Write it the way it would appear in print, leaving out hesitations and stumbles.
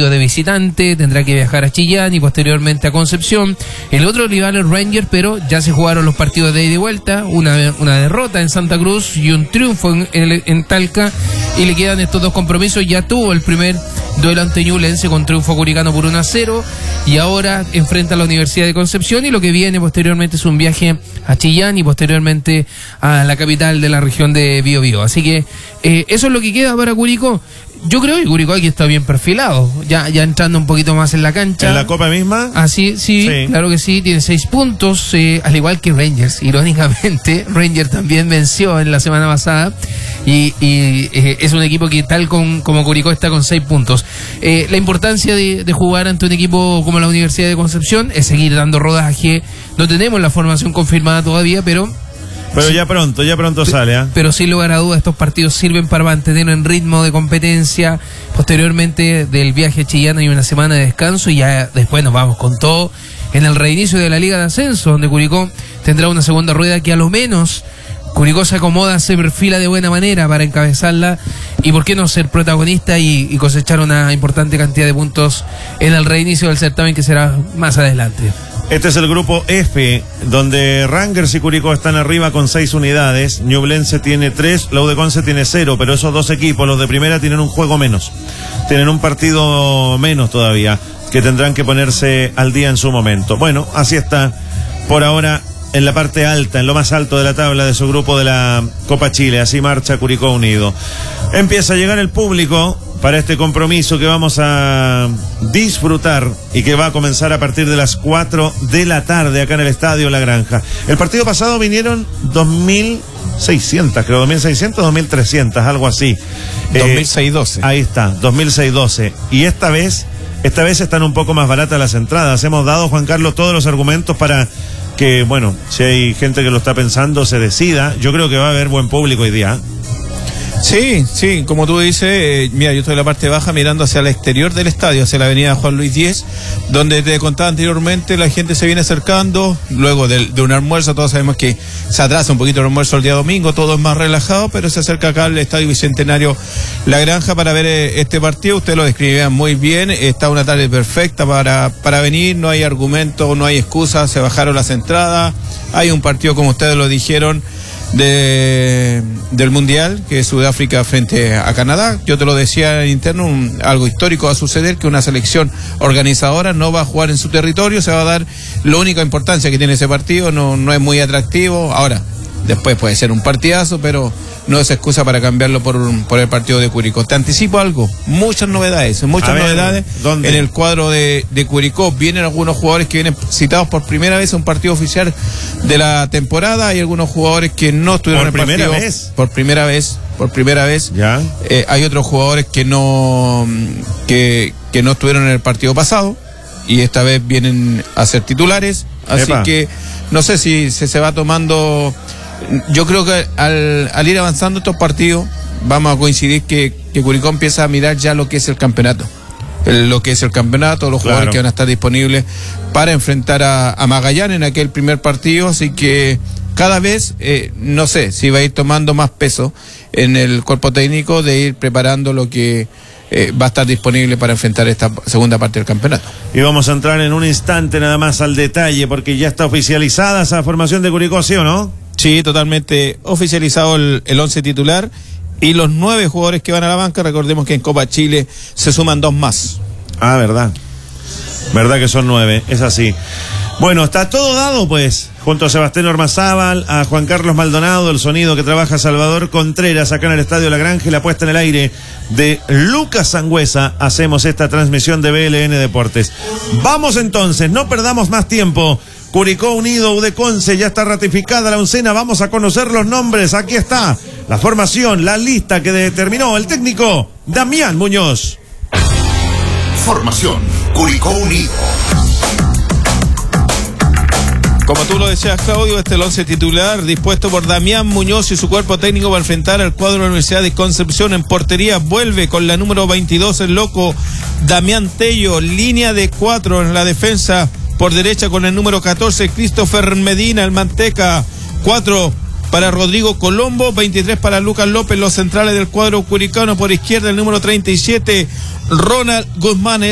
partido de visitante, tendrá que viajar a Chillán y posteriormente a Concepción. El otro rival es Rangers, pero ya se jugaron los partidos de ida y vuelta, una derrota en Santa Cruz y un triunfo en Talca, y le quedan estos dos compromisos. Ya tuvo el primer duelo ante Ñublense con triunfo curicano por 1-0, y ahora enfrenta a la Universidad de Concepción, y lo que viene posteriormente es un viaje a Chillán y posteriormente a la capital de la región de Biobío. Así que eso es lo que queda para Curicó. Yo creo que Curicó aquí está bien perfilado, ya entrando un poquito más en la cancha. ¿En la Copa misma? Así, sí, claro que sí, tiene 6 puntos, al igual que Rangers. Irónicamente, Rangers también venció en la semana pasada, y es un equipo que tal como Curicó está con 6 puntos. La importancia de jugar ante un equipo como la Universidad de Concepción es seguir dando rodaje. No tenemos la formación confirmada todavía, pero ya pronto sale, ¿eh? Pero sin lugar a dudas, estos partidos sirven para mantener en ritmo de competencia. Posteriormente del viaje a Chillán hay una semana de descanso, y ya después nos vamos con todo en el reinicio de la Liga de Ascenso, donde Curicó tendrá una segunda rueda que a lo menos Curicó se acomoda, se perfila de buena manera para encabezarla, y por qué no ser protagonista y cosechar una importante cantidad de puntos en el reinicio del certamen, que será más adelante. Este es el grupo F, donde Rangers y Curicó están arriba con 6 unidades, Ñublense tiene 3, la U de Conce tiene 0, pero esos dos equipos, los de primera, tienen un juego menos, tienen un partido menos todavía, que tendrán que ponerse al día en su momento. Bueno, así está por ahora en la parte alta, en lo más alto de la tabla de su grupo de la Copa Chile. Así marcha Curicó Unido. Empieza a llegar el público para este compromiso que vamos a disfrutar y que va a comenzar a partir de las 4 de la tarde acá en el Estadio La Granja. El partido pasado vinieron 2.600, creo, 2.600, 2.300, algo así. 2.612. Ahí está, 2.612. Y esta vez están un poco más baratas las entradas. Hemos dado, Juan Carlos, todos los argumentos para que, bueno, si hay gente que lo está pensando, se decida. Yo creo que va a haber buen público hoy día. Sí, como tú dices, mira, yo estoy en la parte baja mirando hacia el exterior del estadio, hacia la avenida Juan Luis X, donde te contaba anteriormente, la gente se viene acercando, luego de un almuerzo. Todos sabemos que se atrasa un poquito el almuerzo el día domingo, todo es más relajado, pero se acerca acá al Estadio Bicentenario La Granja para ver este partido. Usted lo describía muy bien, está una tarde perfecta para venir, no hay argumento, no hay excusa, se bajaron las entradas, hay un partido, como ustedes lo dijeron, del Mundial, que es Sudáfrica frente a Canadá. Yo te lo decía en interno, algo histórico va a suceder, que una selección organizadora no va a jugar en su territorio, se va a dar. La única importancia que tiene ese partido, no es muy atractivo. Ahora, después puede ser un partidazo, pero no es excusa para cambiarlo por el partido de Curicó. Te anticipo algo, muchas novedades ¿dónde? En el cuadro de Curicó. Vienen algunos jugadores que vienen citados por primera vez a un partido oficial de la temporada. Hay algunos jugadores que no estuvieron en el partido. ¿Por primera vez? Ya. Hay otros jugadores que no estuvieron en el partido pasado, y esta vez vienen a ser titulares. Así que no sé si se va tomando. Yo creo que al ir avanzando estos partidos vamos a coincidir que Curicó empieza a mirar ya lo que es el campeonato. Los jugadores que van a estar disponibles para enfrentar a Magallanes en aquel primer partido. Así que cada vez, no sé si va a ir tomando más peso en el cuerpo técnico de ir preparando lo que va a estar disponible para enfrentar esta segunda parte del campeonato. Y vamos a entrar en un instante nada más al detalle, porque ya está oficializada esa formación de Curicó, ¿sí o no? Sí, totalmente oficializado el 11 titular y los 9 jugadores que van a la banca. Recordemos que en Copa Chile se suman 2 más. Ah, verdad que son 9, es así. Bueno, está todo dado, pues, junto a Sebastián Ormazábal, a Juan Carlos Maldonado, el sonido que trabaja Salvador Contreras acá en el Estadio La Granja, y la puesta en el aire de Lucas Sangüesa. Hacemos esta transmisión de BLN Deportes. Vamos entonces, no perdamos más tiempo. Curicó Unido, U de Conce, ya está ratificada la oncena. Vamos a conocer los nombres. Aquí está la formación, la lista que determinó el técnico Damián Muñoz. Formación Curicó Unido. Como tú lo decías, Claudio, este es el 11 titular dispuesto por Damián Muñoz y su cuerpo técnico para enfrentar al cuadro de la Universidad de Concepción. En portería vuelve con la número 22 el loco Damián Tello. Línea de 4 en la defensa. Por derecha con el número 14, Christopher Medina, el Manteca. 4 para Rodrigo Colombo, 23 para Lucas López, los centrales del cuadro curicano. Por izquierda el número 37, Ronald Guzmán.